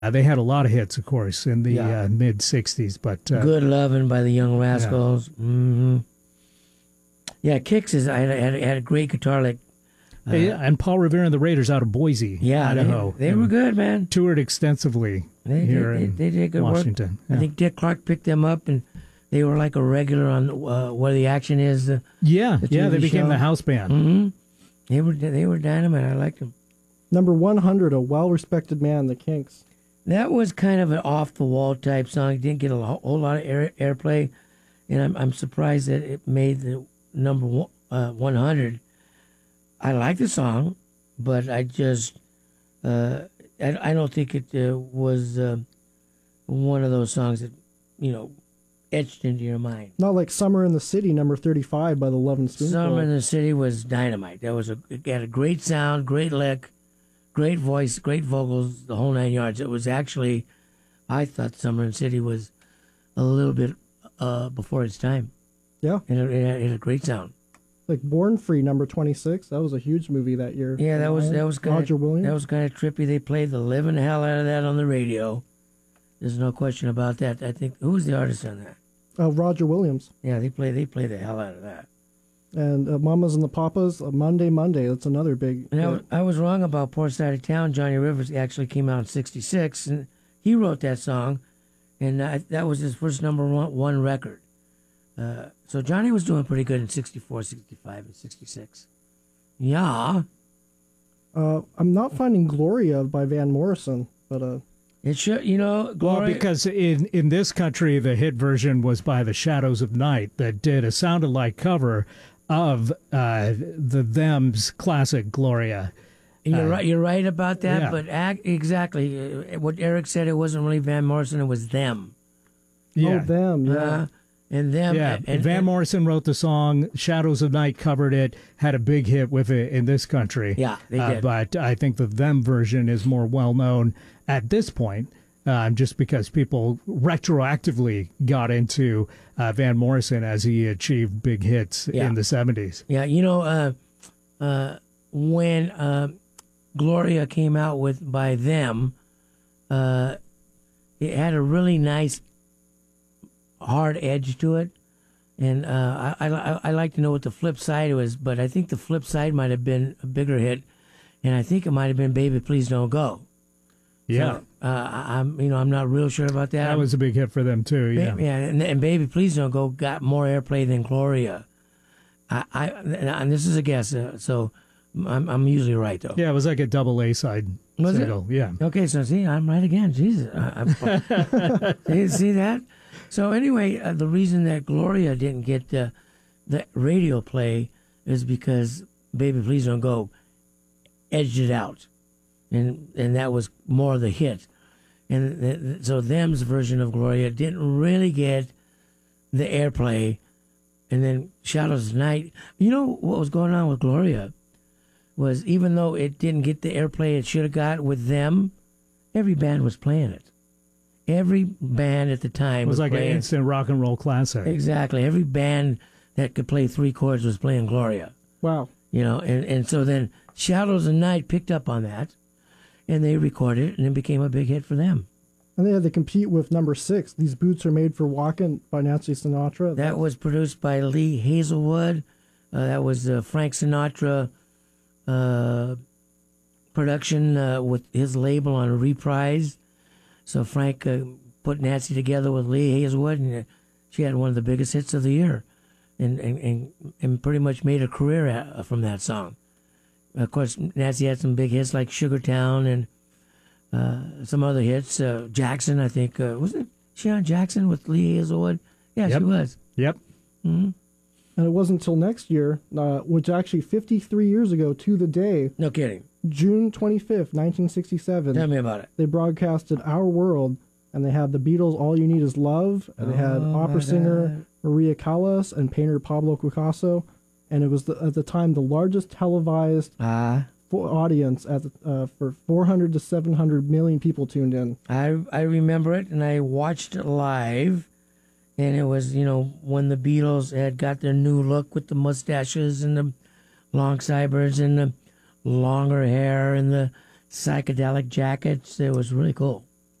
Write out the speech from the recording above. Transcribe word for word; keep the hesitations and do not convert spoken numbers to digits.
Uh, they had a lot of hits, of course, in the Yeah. uh, mid sixties, but uh, Good Lovin' by the Young Rascals. Yeah, mm-hmm. Yeah, Kicks is, I had, had, had a great guitar lick. Uh, yeah, and Paul Revere and the Raiders out of Boise, yeah, Idaho. They, they were good, man. Toured extensively they, here they, in they, they did good Washington. Work. Yeah. I think Dick Clark picked them up, and they were like a regular on uh, Where the Action Is. Uh, yeah, the yeah, they became show. the house band. Mm-hmm. They were they were dynamite. I liked them. Number one hundred, A Well-Respected Man, The Kinks. That was kind of an off-the-wall type song. It didn't get a whole lot of air, airplay, and I'm I'm surprised that it made the number one, uh, one hundred. I like the song, but I just uh, I, I don't think it uh, was uh, one of those songs that, you know, etched into your mind. Not like Summer in the City, number thirty-five by the Love and Spoonful. Summer in the City was dynamite. That was a it had a great sound, great lick, great voice, great vocals, the whole nine yards. It was actually, I thought Summer in the City was a little bit uh, before its time. Yeah. And it, it, had, it had a great sound. Like Born Free, number twenty-six. That was a huge movie that year. Yeah, that was that was kind Roger of, Williams. That was kind of trippy. They played the living hell out of that on the radio. There's no question about that. I think who was the artist on that? Uh, Roger Williams. Yeah, they play they play the hell out of that. And uh, Mamas and the Papas, uh, Monday, Monday. That's another big. And I, was, I was wrong about Port Side of Town. Johnny Rivers actually came out in sixty-six, and he wrote that song, and that, that was his first number one, one record. Uh, so Johnny was doing pretty good in sixty-four, sixty-five, and sixty-six. Yeah. Uh, I'm not finding Gloria by Van Morrison, but uh, it should, you know, Gloria. Well, because in in this country, the hit version was by the Shadows of Night that did a sounded like cover of uh, the Them's classic Gloria. You're uh, right. You're right about that. yeah. But ac- exactly what Eric said, it wasn't really Van Morrison. It was them. Yeah. oh, them, yeah. Uh, and them. Yeah, and, Van and, Morrison wrote the song. Shadows of Night covered it. Had a big hit with it in this country. Yeah, they uh, did. But I think the Them version is more well known at this point, uh, just because people retroactively got into uh, Van Morrison as he achieved big hits Yeah. in the seventies. Yeah, you know, uh, uh, when uh, Gloria came out with by them, uh, it had a really nice hard edge to it, and uh, I, I I like to know what the flip side was, but I think the flip side might have been a bigger hit, and I think it might have been "Baby Please Don't Go." Yeah, So, uh, I- I'm you know I'm not real sure about that. that was a big hit for them too. Yeah, yeah, and, and "Baby Please Don't Go" got more airplay than Gloria. I, I and this is a guess, uh, so I'm I'm usually right though. yeah, it was like a double A side Was it? single. Yeah. Okay, so see, I'm right again. Jesus, I, I'm, see, see that? So anyway, uh, the reason that Gloria didn't get the the radio play is because "Baby Please Don't Go" edged it out, and and that was more the hit, and th- th- so them's version of Gloria didn't really get the airplay, and then Shadows of Night. You know what was going on with Gloria was even though it didn't get the airplay it should have got with them, every band was playing it. Every band at the time It was like an playing, instant rock and roll classic. exactly. Every band that could play three chords was playing Gloria. Wow. You know, and, and so then Shadows of Night picked up on that, and they recorded it, and it became a big hit for them. And they had to compete with number six. These Boots Are Made for Walking by Nancy Sinatra. That was produced by Lee Hazelwood. Uh, that was uh, Frank Sinatra uh, production uh, with his label on Reprise. So Frank uh, put Nancy together with Lee Hazelwood, and uh, she had one of the biggest hits of the year, and and, and, and pretty much made a career at, from that song. Of course, Nancy had some big hits like Sugartown and uh, some other hits. Uh, Jackson, I think, uh, wasn't she on Jackson with Lee Hazelwood? Yeah, Yep. she was. Yep. Mm-hmm. And it wasn't until next year, uh, which actually fifty-three years ago to the day, No kidding. June twenty-fifth, nineteen sixty-seven, Tell me about it. they broadcasted Our World, and they had the Beatles' All You Need Is Love, and they had Oh, opera my singer God. Maria Callas and painter Pablo Picasso, and it was the, at the time the largest televised Ah, fo- audience at the, uh, for four hundred to seven hundred million people tuned in. I I remember it, and I watched it live, and it was, you know, when the Beatles had got their new look with the mustaches and the long sideburns and the longer hair and the psychedelic jackets. It was really cool.